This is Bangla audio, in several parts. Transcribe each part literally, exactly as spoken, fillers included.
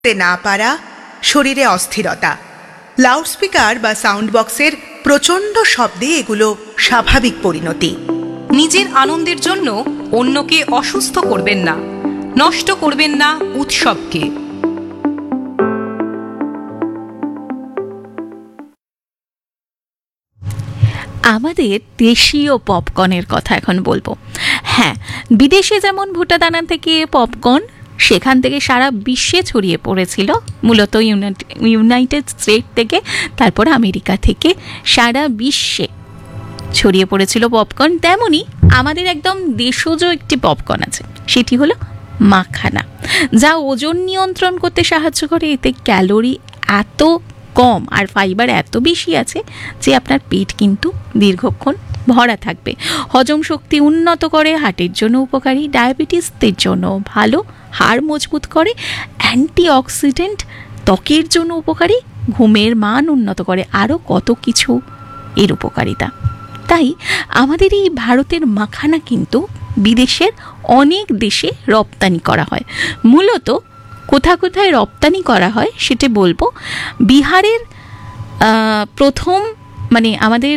না পারা, শরীরে অস্থিরতা, লাউডস্পিকার বা সাউন্ড বক্সের প্রচণ্ড শব্দে এগুলো স্বাভাবিক পরিণতি। নিজের আনন্দের জন্য অন্যকে অসুস্থ করবেন না, নষ্ট করবেন না উৎসবকে। আমাদের দেশীয় পপকর্নের কথা এখন বলবো। হ্যাঁ, বিদেশে যেমন ভুটাদানা থেকে পপকর্ন সেখান থেকে সারা বিশ্বে ছড়িয়ে পড়েছিল, মূলত ইউনাইটেড স্টেট থেকে, তারপর আমেরিকা থেকে সারা বিশ্বে ছড়িয়ে পড়েছিল পপকর্ন। তেমনই আমাদের একদম দেশজ একটি পপকর্ন আছে, সেটি হলো মাখানা, যা ওজন নিয়ন্ত্রণ করতে সাহায্য করে। এতে ক্যালোরি এত কম আর ফাইবার এত বেশি আছে যে আপনার পেট কিন্তু দীর্ঘক্ষণ ভরা থাকবে। হজম শক্তি উন্নত করে, হার্টের জন্য উপকারী, ডায়াবেটিসদের জন্য ভালো, হাড় মজবুত করে, অ্যান্টিঅক্সিডেন্ট, ত্বকের জন্য উপকারী, ঘুমের মান উন্নত করে, আরও কত কিছু এর উপকারিতা। তাই আমাদের এই ভারতের মাখানা কিন্তু বিদেশের অনেক দেশে রপ্তানি করা হয়। মূলত কোথা কোথায় রপ্তানি করা হয় সেটা বলবো। বিহারের প্রথম মানে আমাদের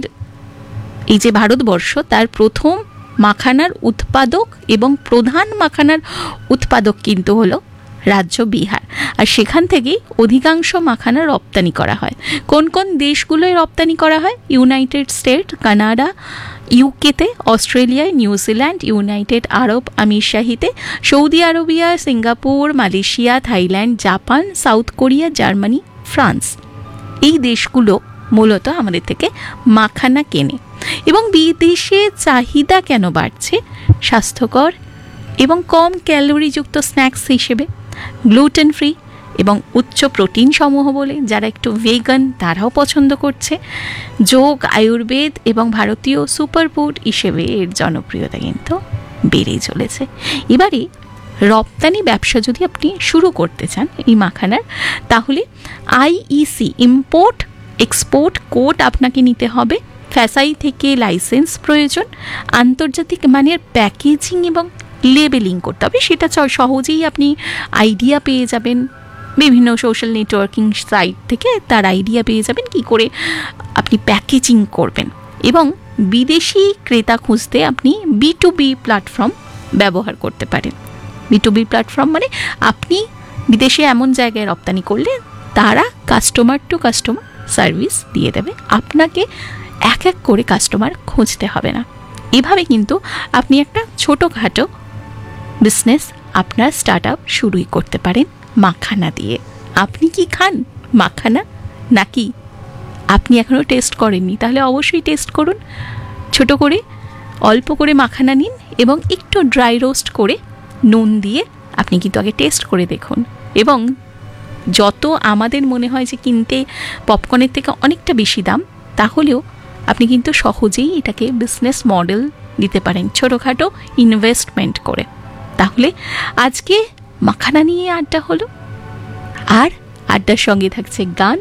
এই যে ভারতবর্ষ, তার প্রথম মাখানার উৎপাদক এবং প্রধান মাখানার উৎপাদক কিন্তু হলো রাজ্য বিহার, আর সেখান থেকেই অধিকাংশ মাখানা রপ্তানি করা হয়। কোন কোন দেশগুলোয় রপ্তানি করা হয়? ইউনাইটেড স্টেট, কানাডা, ইউকেতে, অস্ট্রেলিয়ায়, নিউজিল্যান্ড, ইউনাইটেড আরব আমিরশাহিতে, Saudi Arabia, Singapore, Malaysia, Thailand, Japan, south Korea, Germany, France. এই দেশগুলো মূলত আমাদের থেকে মাখানা কেনে। এবং বিদেশে চাহিদা কেন বাড়ছে? স্বাস্থ্যকর এবং কম ক্যালোরিযুক্ত স্ন্যাক্স হিসেবে, গ্লুটেন ফ্রি এবং উচ্চ প্রোটিন সমূহ বলে যারা একটু ভেগান তারাও পছন্দ করছে। যোগ, আয়ুর্বেদ এবং ভারতীয় সুপারফুড হিসেবে এর জনপ্রিয়তা কিন্তু বেড়েই চলেছে। এবারে রপ্তানি ব্যবসা যদি আপনি শুরু করতে চান এই মাখানার, তাহলে আইইসি ইম্পোর্ট এক্সপোর্ট কোড আপনাকে নিতে হবে। ফ্যাসাই থেকে লাইসেন্স প্রয়োজন। আন্তর্জাতিক মানের প্যাকেজিং এবং লেবেলিং করতে হবে, সেটা সহজেই আপনি আইডিয়া পেয়ে যাবেন বিভিন্ন সোশ্যাল নেটওয়ার্কিং সাইট থেকে, তার আইডিয়া পেয়ে যাবেন কি করে আপনি প্যাকেজিং করবেন। এবং বিদেশি ক্রেতা খুঁজতে আপনি বি টু বি প্ল্যাটফর্ম ব্যবহার করতে পারেন। বি টু বি প্ল্যাটফর্ম মানে আপনি বিদেশে এমন জায়গায় রপ্তানি করলে তারা কাস্টমার টু কাস্টমার সার্ভিস দিয়ে দেবে, আপনাকে এক এক করে কাস্টমার খুঁজতে হবে না। এভাবে কিন্তু আপনি একটা ছোটোখাটো বিজনেস আপনার স্টার্ট আপ শুরুই করতে পারেন মাখানা দিয়ে। আপনি কি খান মাখানা, নাকি আপনি এখনও টেস্ট করেননি? তাহলে অবশ্যই টেস্ট করুন। ছোট করে অল্প করে মাখানা নিন এবং একটু ড্রাই রোস্ট করে নুন দিয়ে আপনি কিন্তু আগে টেস্ট করে দেখুন। এবং যত আমাদের মনে হয় যে কিনতে পপকর্নের থেকে অনেকটা বেশি দাম, তাহলেও আপনি কিন্তু সহজেই এটাকে বিজনেস মডেল দিতে পারেন ছোটোখাটো ইনভেস্টমেন্ট করে। তাহলে আজকে মাখানা নিয়ে আড্ডা হলো, আর আড্ডার সঙ্গে থাকছে গান।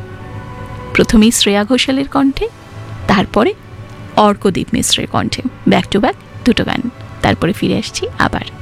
প্রথমেই শ্রেয়া ঘোষালের কণ্ঠে, তারপরে অর্কদীপ মিশ্রের কণ্ঠে, ব্যাক টু ব্যাক দুটো গান। তারপরে ফিরে আসছি আবার।